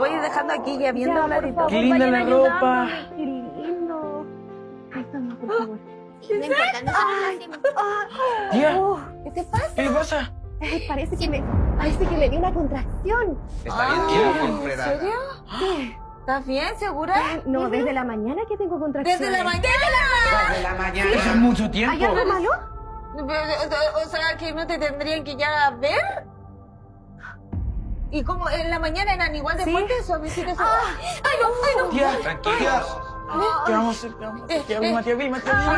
voy a ir dejando aquí ya bien dobladito. Qué linda la ropa. Qué lindo. Ay, toma, por favor. No importa, no somos así. Tía, ¿Qué te pasa? ¿qué le pasa? Ay, parece que me dio una contracción. Está bien, tía, ¿En serio? ¿Qué? ¿Estás bien? ¿Segura? No, desde la mañana que tengo contracciones. ¿Desde la mañana? Desde la mañana. Eso es mucho tiempo. ¿Hay algo malo? O sea, que no te tendrían que ya ver. ¿Y como en la mañana eran igual de fuertes o a mí sí que ¡Ay, no! ¡Ay, no! Tía, Tranquila. ¿qué vamos a hacer? ¿Qué vamos a hacer? Tía Vilma, tía Vilma, tía Vilma.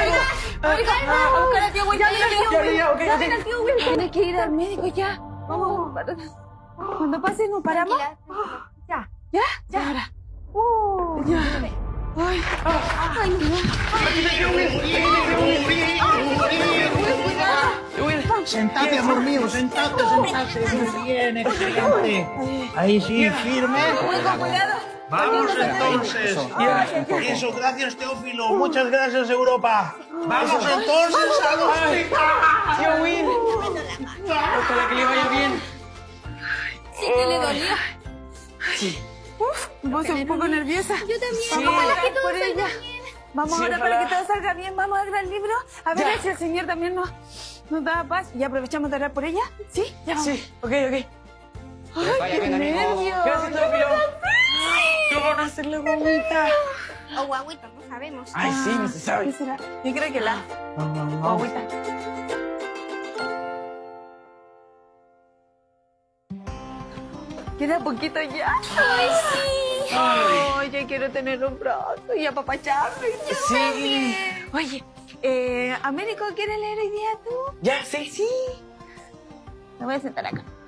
A buscar al tío Will. Ya, ok, ok. al tío Will. Tienes que ir al médico ya. Vamos. Cuando pase nos paramos. Tranquila. Ya. ¿Ya? Ya. Ahora. Ya. Ay. Ay, Sentate, amor mío, sentate. Muy bien, excelente. Ahí sí, firme. con cuidado. Vamos entonces. Eso, gracias Teófilo. Muchas gracias Europa. Vamos entonces al hospital. Tío Will. Ojalá que le vaya bien. Sí que le dolió. Me puse un poco nerviosa. Yo también. Sí. Ojalá que todo Por salga ella. bien. Vamos Sí, ahora ojalá. para que todo salga bien. Vamos a abrir el libro. A ver Ya. si el Señor también nos da paz. Y aprovechamos de orar por ella. ¿Sí? Ya vamos. Sí, ok. Ay, Vaya bien, amigo. nervios. Gracias, Teófilo. ¿Qué van a hacer la guaguita? O guaguita, no sabemos. Ay, sí, no se ¿Qué sabe. será? Yo creo que la guaguita. Queda poquito ya. ¡Ay, sí! Ay, yo quiero tener un brazo y apapacharme. Sí. Oye, Américo, ¿quieres leer hoy día tú? Ya, sí. Sí. Me voy a sentar acá.